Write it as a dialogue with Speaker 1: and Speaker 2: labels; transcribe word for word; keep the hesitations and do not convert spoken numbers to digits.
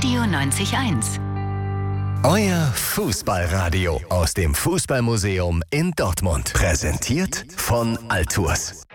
Speaker 1: Radio neunzig eins.
Speaker 2: Euer Fußballradio aus dem Fußballmuseum in Dortmund. Präsentiert von Altours.